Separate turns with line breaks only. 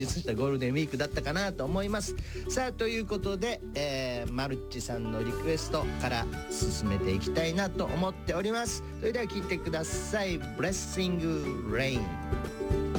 実したゴールデンウィークだったかなと思います。さあということで、マルッチさんのリクエストから進めていきたいなと思っております。それでは聴いてください。ブレッシングレイン。